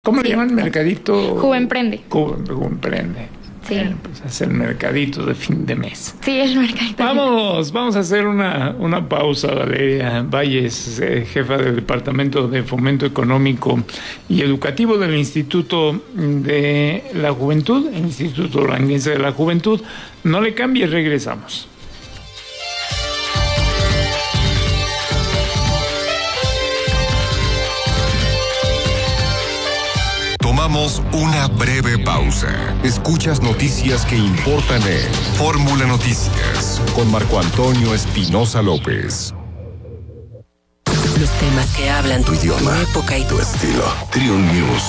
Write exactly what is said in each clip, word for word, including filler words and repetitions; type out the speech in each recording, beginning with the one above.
¿Cómo sí. le llaman? Mercadito. Juvenprende. Juvenprende. Sí. Bueno, pues es el mercadito de fin de mes. Sí, el mercadito. Vamos, vamos a hacer una, una pausa. Valeria Valles, eh, jefa del Departamento de Fomento Económico y Educativo del Instituto de la Juventud, el Instituto Duranguense de la Juventud. No le cambies, regresamos. Tomamos una breve pausa. Escuchas noticias que importan en Fórmula Noticias con Marco Antonio Espinosa López. Los temas que hablan Tu idioma, tu época y tu estilo. Triun News.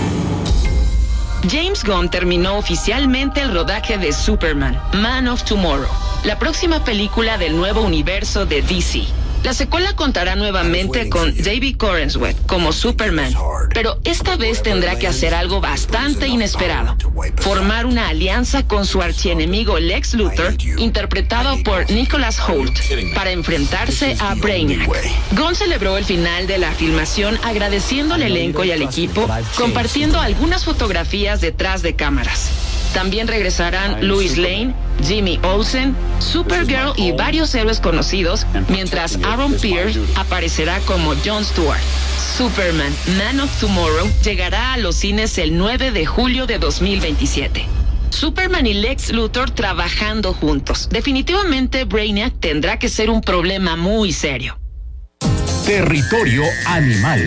James Gunn terminó oficialmente el rodaje de Superman, Man of Tomorrow, la próxima película del nuevo universo de D C. La secuela contará nuevamente con David Corenswet como Superman, pero esta vez tendrá que hacer algo bastante inesperado: formar una alianza con su archienemigo Lex Luthor, interpretado por Nicholas Hoult, para enfrentarse a Brainiac. Gunn celebró el final de la filmación agradeciendo al elenco y al equipo, compartiendo algunas fotografías detrás de cámaras. También regresarán Lois Lane, Jimmy Olsen, Supergirl y varios héroes conocidos, mientras Aaron Pierce aparecerá como Jon Stewart. Superman, Man of Tomorrow llegará a los cines el nueve de julio de dos mil veintisiete. Superman y Lex Luthor trabajando juntos. Definitivamente Brainiac tendrá que ser un problema muy serio. Territorio animal.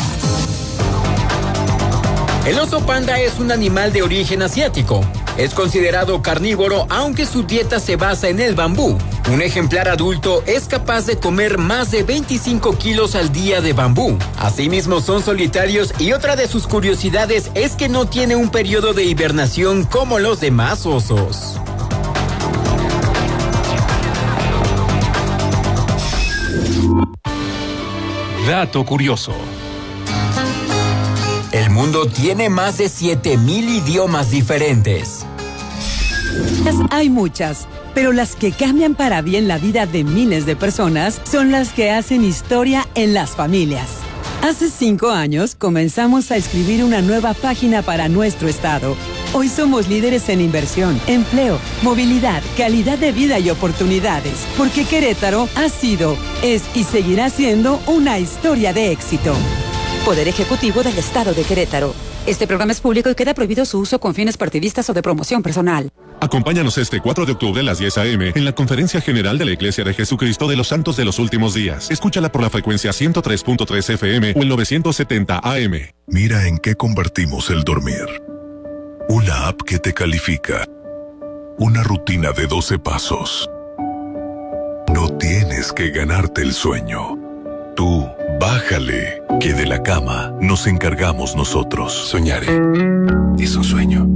El oso panda es un animal de origen asiático. Es considerado carnívoro, aunque su dieta se basa en el bambú. Un ejemplar adulto es capaz de comer más de veinticinco kilos al día de bambú. Asimismo, son solitarios y otra de sus curiosidades es que no tiene un periodo de hibernación como los demás osos. Dato curioso. El mundo tiene más de siete mil idiomas diferentes. Hay muchas, pero las que cambian para bien la vida de miles de personas son las que hacen historia en las familias. Hace cinco años comenzamos a escribir una nueva página para nuestro estado. Hoy somos líderes en inversión, empleo, movilidad, calidad de vida y oportunidades, porque Querétaro ha sido, es y seguirá siendo una historia de éxito. Poder Ejecutivo del Estado de Querétaro. Este programa es público y queda prohibido su uso con fines partidistas o de promoción personal. Acompáñanos este cuatro de octubre a las diez a eme en la Conferencia General de la Iglesia de Jesucristo de los Santos de los Últimos Días. Escúchala por la frecuencia ciento tres punto tres efe eme o el novecientos setenta a eme. Mira en qué convertimos el dormir. Una app que te califica. Una rutina de doce pasos. No tienes que ganarte el sueño. Tú, bájale, que de la cama nos encargamos nosotros. Soñaré. Es un sueño.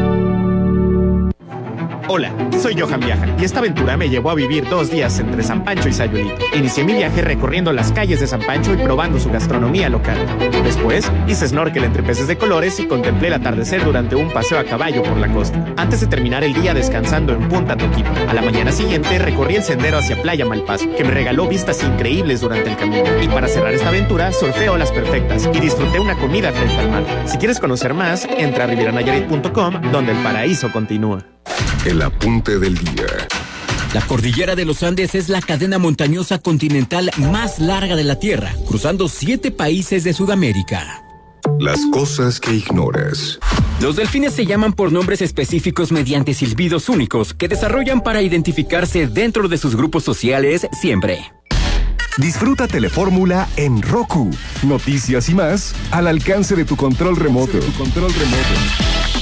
Hola, soy Johan Viaja y esta aventura me llevó a vivir dos días entre San Pancho y Sayulito. Inicié mi viaje recorriendo las calles de San Pancho y probando su gastronomía local. Después, hice snorkel entre peces de colores y contemplé el atardecer durante un paseo a caballo por la costa. Antes de terminar el día descansando en Punta Toquito. A la mañana siguiente recorrí el sendero hacia Playa Malpaso, que me regaló vistas increíbles durante el camino. Y para cerrar esta aventura, surfé olas perfectas y disfruté una comida frente al mar. Si quieres conocer más, entra a riviera nayarit punto com, donde el paraíso continúa. El apunte del día. La cordillera de los Andes es la cadena montañosa continental más larga de la Tierra, cruzando siete países de Sudamérica. Las cosas que ignoras. Los delfines se llaman por nombres específicos mediante silbidos únicos que desarrollan para identificarse dentro de sus grupos sociales siempre. Disfruta Telefórmula en Roku. Noticias y más al alcance de tu control remoto. Tu control remoto.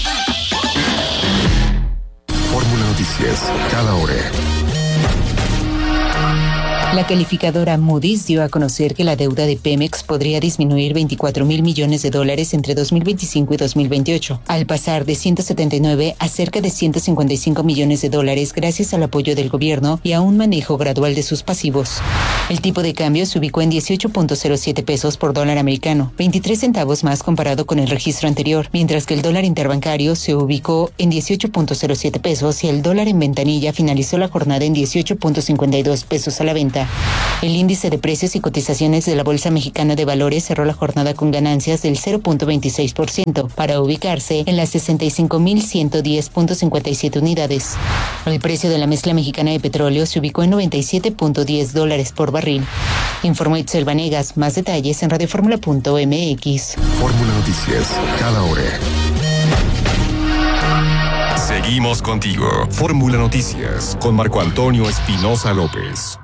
Fórmula Noticias, cada hora. La calificadora Moody's dio a conocer que la deuda de Pemex podría disminuir veinticuatro mil millones de dólares entre dos mil veinticinco y dos mil veintiocho, al pasar de ciento setenta y nueve a cerca de ciento cincuenta y cinco millones de dólares gracias al apoyo del gobierno y a un manejo gradual de sus pasivos. El tipo de cambio se ubicó en dieciocho punto cero siete pesos por dólar americano, veintitrés centavos más comparado con el registro anterior, mientras que el dólar interbancario se ubicó en dieciocho punto cero siete pesos y el dólar en ventanilla finalizó la jornada en dieciocho punto cincuenta y dos pesos a la venta. día. El índice de precios y cotizaciones de la Bolsa Mexicana de Valores cerró la jornada con ganancias del cero punto veintiséis por ciento para ubicarse en las sesenta y cinco mil ciento diez punto cincuenta y siete unidades. El precio de la mezcla mexicana de petróleo se ubicó en noventa y siete punto diez dólares por barril. Informó Itzel Vanegas. Más detalles en radioformula punto m x. Fórmula Noticias, cada hora. Seguimos contigo. Fórmula Noticias con Marco Antonio Espinosa López.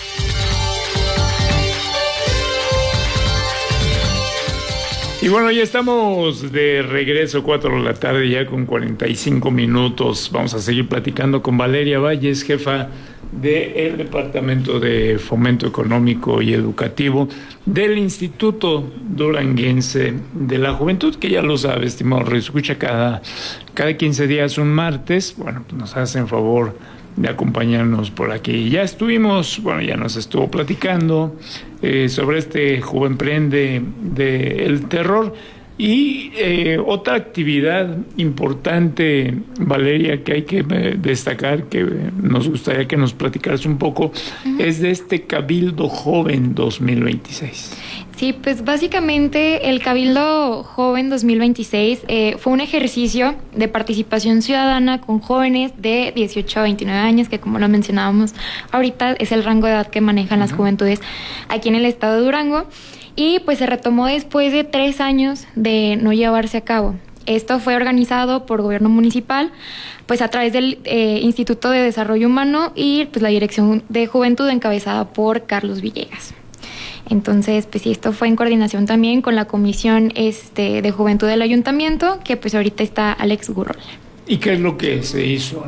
Y bueno, ya estamos de regreso, cuatro de la tarde, ya con cuarenta y cinco minutos. Vamos a seguir platicando con Valeria Valles, jefa del Departamento de Fomento Económico y Educativo del Instituto Duranguense de la Juventud, que ya lo sabe, estimado, escucha cada, cada quince días un martes. Bueno, pues nos hacen favor de acompañarnos por aquí. Ya estuvimos, bueno, ya nos estuvo platicando eh, sobre este Juvenprende de el terror y eh, otra actividad importante, Valeria, que hay que eh, destacar, que nos gustaría que nos platicaras un poco, uh-huh. es de este Cabildo Joven dos mil veintiséis. Sí, pues básicamente el Cabildo Joven dos mil veintiséis eh, fue un ejercicio de participación ciudadana con jóvenes de dieciocho a veintinueve años, que como lo mencionábamos ahorita es el rango de edad que manejan uh-huh. las juventudes aquí en el estado de Durango, y pues se retomó después de tres años de no llevarse a cabo. Esto fue organizado por gobierno municipal, pues a través del eh, Instituto de Desarrollo Humano y pues la Dirección de Juventud encabezada por Carlos Villegas. Entonces, pues sí, esto fue en coordinación también con la Comisión este, de Juventud del Ayuntamiento, que pues ahorita está Alex Gurrola. ¿Y qué es lo que se hizo?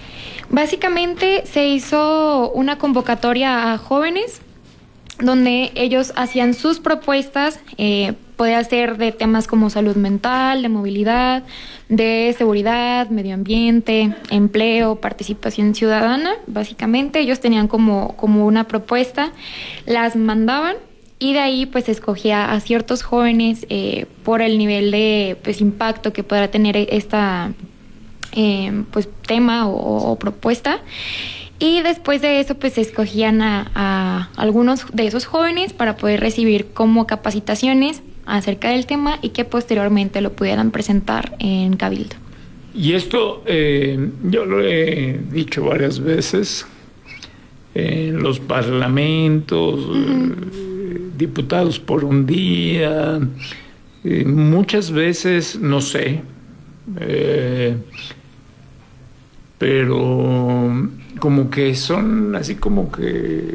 Básicamente se hizo una convocatoria a jóvenes donde ellos hacían sus propuestas, eh, podía ser de temas como salud mental, de movilidad, de seguridad, medio ambiente, empleo, participación ciudadana. Básicamente ellos tenían como, como una propuesta, las mandaban y de ahí pues escogía a ciertos jóvenes eh, por el nivel de pues impacto que pueda tener esta eh, pues tema o, o propuesta. Y después de eso, pues escogían a, a algunos de esos jóvenes para poder recibir como capacitaciones acerca del tema y que posteriormente lo pudieran presentar en Cabildo. Y esto, eh, yo lo he dicho varias veces, en los parlamentos, uh-huh. eh, diputados por un día, eh, muchas veces, no sé, eh, pero como que son así como que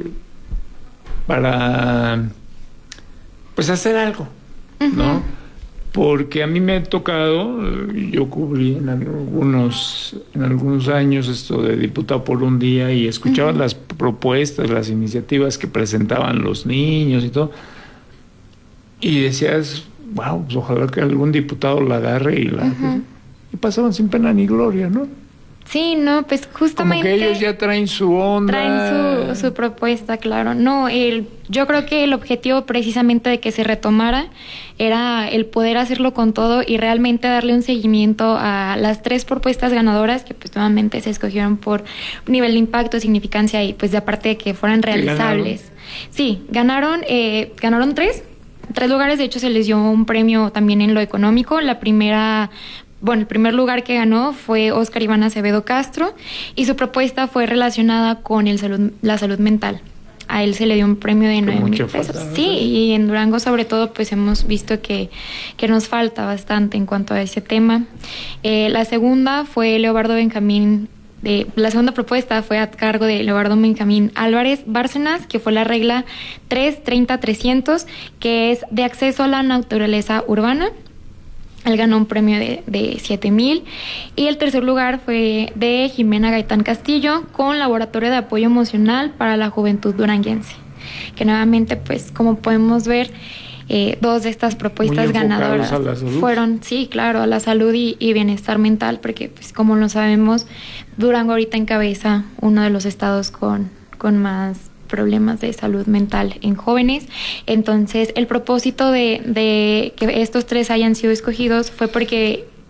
para pues hacer algo, uh-huh. ¿no? Porque a mí me ha tocado, yo cubrí en algunos en algunos años esto de diputado por un día y escuchaba uh-huh. las propuestas, las iniciativas que presentaban los niños y todo, y decías, wow, pues ojalá que algún diputado la agarre y la uh-huh. y pasaban sin pena ni gloria, ¿no? Sí, no, pues justamente... Como que ellos ya traen su onda. Traen su, su propuesta, claro. No, el, yo creo que el objetivo precisamente de que se retomara era el poder hacerlo con todo y realmente darle un seguimiento a las tres propuestas ganadoras que pues nuevamente se escogieron por nivel de impacto, significancia y pues de aparte de que fueran realizables. Sí, ganaron, eh, ganaron tres. Tres lugares, de hecho se les dio un premio también en lo económico. La primera... Bueno, el primer lugar que ganó fue Óscar Iván Acevedo Castro y su propuesta fue relacionada con el salud, la salud mental. A él se le dio un premio de nueve mil pesos. Falta, ¿no? Sí, y en Durango sobre todo pues hemos visto que, que nos falta bastante en cuanto a ese tema. Eh, la segunda fue Leobardo Benjamín, de, la segunda propuesta fue a cargo de Leobardo Benjamín Álvarez Bárcenas, que fue la regla tres treinta trescientos, que es de acceso a la naturaleza urbana. Él ganó un premio de, de siete mil. Y el tercer lugar fue de Jimena Gaitán Castillo con Laboratorio de Apoyo Emocional para la Juventud Duranguense. Que nuevamente, pues, como podemos ver, eh, dos de estas propuestas ganadoras fueron, sí, claro, a la salud y, y bienestar mental, porque, pues, como lo sabemos, Durango ahorita encabeza uno de los estados con, con más problemas de salud mental en jóvenes. Entonces el propósito de, de que estos tres hayan sido escogidos fue porque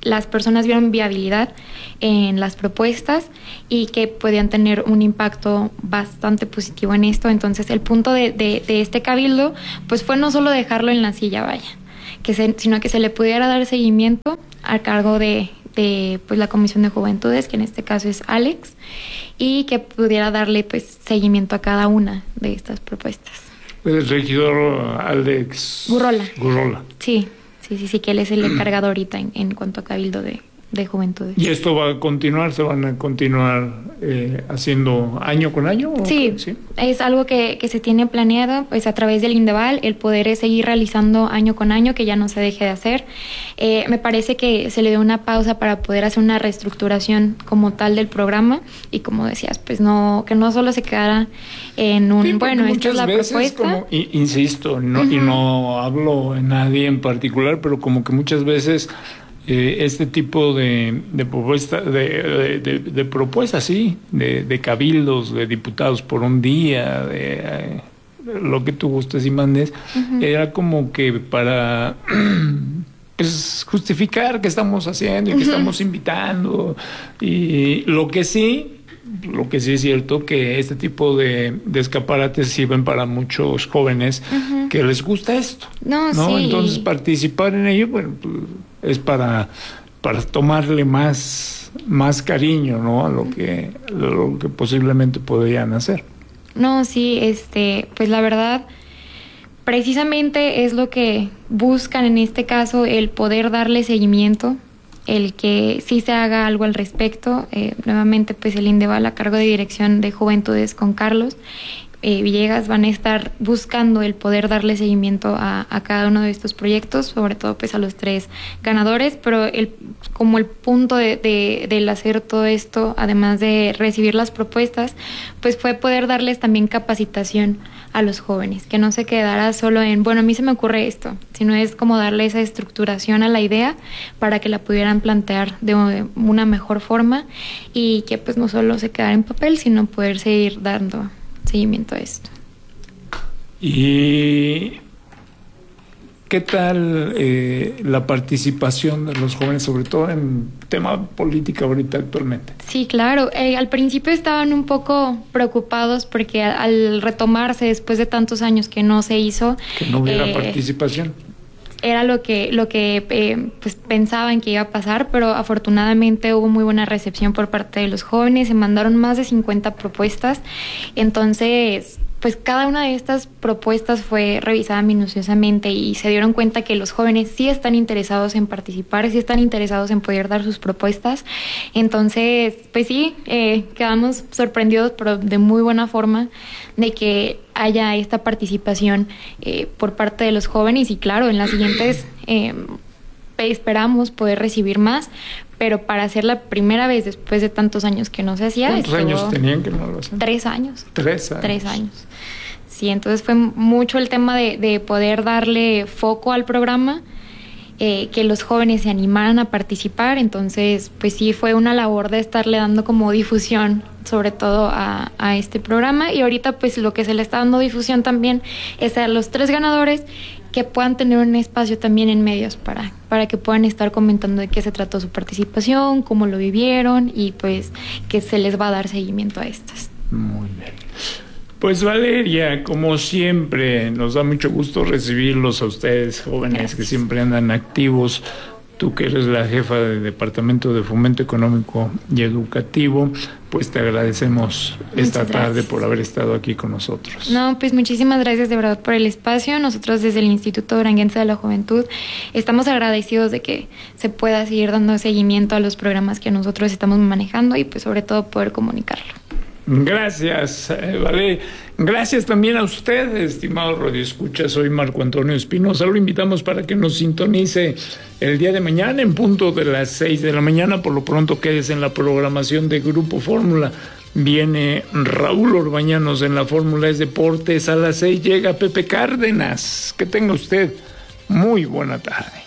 las personas vieron viabilidad en las propuestas y que podían tener un impacto bastante positivo en esto. Entonces el punto de, de, de este cabildo pues fue no solo dejarlo en la silla, vaya, que se, sino que se le pudiera dar seguimiento a cargo de, de pues la Comisión de Juventudes, que en este caso es Alex, y que pudiera darle pues seguimiento a cada una de estas propuestas. El regidor Alex Gurrola. Gurrola. Sí, sí, sí, sí, que él es el encargado ahorita en, en cuanto a cabildo de, de juventudes. ¿Y esto va a continuar? ¿Se van a continuar eh, haciendo año con año? Sí, sí, es algo que, que se tiene planeado pues a través del Indeval, el poder seguir realizando año con año, que ya no se deje de hacer. Eh, me parece que se le dio una pausa para poder hacer una reestructuración como tal del programa y, como decías, pues no, que no solo se quedara en un, sí, bueno, esta es la veces, propuesta. Como, insisto, no, uh-huh. y no hablo en nadie en particular, pero como que muchas veces Eh, este tipo de, de propuestas, de, de, de propuestas, sí, de, de cabildos, de diputados por un día, de, eh, lo que tú gustes y mandes, uh-huh. era como que para pues, justificar que estamos haciendo y que uh-huh. estamos invitando. Y lo que sí, lo que sí es cierto, que este tipo de, de escaparates sirven para muchos jóvenes uh-huh. que les gusta esto. No, ¿no? sí. Entonces participar en ello, bueno, es para, para tomarle más, más cariño, ¿no? A lo que, a lo que posiblemente podrían hacer. No, sí, este, pues la verdad, precisamente es lo que buscan en este caso, el poder darle seguimiento, el que sí se haga algo al respecto. Eh, nuevamente, pues el Indeval a cargo de Dirección de Juventudes con Carlos Eh, Villegas van a estar buscando el poder darle seguimiento a, a cada uno de estos proyectos, sobre todo pues a los tres ganadores, pero el, como el punto de, de, del hacer todo esto, además de recibir las propuestas, pues fue poder darles también capacitación a los jóvenes, que no se quedara solo en, bueno, a mí se me ocurre esto, sino es como darle esa estructuración a la idea para que la pudieran plantear de una mejor forma y que pues no solo se quedara en papel, sino poder seguir dando seguimiento a esto. ¿Y qué tal eh, la participación de los jóvenes, sobre todo en tema política ahorita actualmente? Sí, claro. Eh, al principio estaban un poco preocupados porque al, al retomarse después de tantos años que no se hizo, que no hubiera eh, participación. Era lo que lo que eh, pues pensaban que iba a pasar, pero afortunadamente hubo muy buena recepción por parte de los jóvenes, se mandaron más de cincuenta propuestas, entonces pues cada una de estas propuestas fue revisada minuciosamente y se dieron cuenta que los jóvenes sí están interesados en participar, sí están interesados en poder dar sus propuestas, entonces pues sí, eh, quedamos sorprendidos, pero de muy buena forma, de que haya esta participación eh, por parte de los jóvenes y claro, en las siguientes eh, esperamos poder recibir más, pero para ser la primera vez después de tantos años que no se hacía. ¿Cuántos años tenían que no lo hacían? Tres años. Tres años. Tres años. Sí, entonces fue mucho el tema de, de poder darle foco al programa, eh, que los jóvenes se animaran a participar, entonces pues sí fue una labor de estarle dando como difusión sobre todo a, a este programa y ahorita pues lo que se le está dando difusión también es a los tres ganadores que puedan tener un espacio también en medios para, para que puedan estar comentando de qué se trató su participación, cómo lo vivieron y pues que se les va a dar seguimiento a estas. Muy bien. Pues Valeria, como siempre, nos da mucho gusto recibirlos a ustedes, jóvenes. Gracias. Que siempre andan activos. Tú que eres la jefa del Departamento de Fomento Económico y Educativo, pues te agradecemos Muchas esta tarde gracias. Por haber estado aquí con nosotros. No, pues muchísimas gracias de verdad por el espacio. Nosotros desde el Instituto Duranguense de la Juventud estamos agradecidos de que se pueda seguir dando seguimiento a los programas que nosotros estamos manejando y pues sobre todo poder comunicarlo. Gracias, eh, vale. Gracias también a usted, estimado radioescucha. Soy Marco Antonio Espinosa. Lo invitamos para que nos sintonice el día de mañana en punto de las seis de la mañana. Por lo pronto, quédese en la programación de Grupo Fórmula. Viene Raúl Orbañanos en la Fórmula es Deportes. A las seis llega Pepe Cárdenas. Que tenga usted muy buena tarde.